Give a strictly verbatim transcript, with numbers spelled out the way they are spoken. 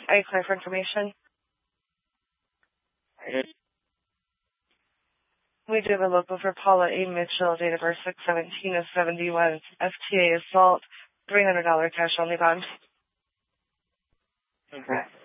Are you clear for information? We do have a local for Paula A. Mitchell, date of birth six seventeen of seventy-one, F T A assault, three hundred dollars cash only bond. Okay.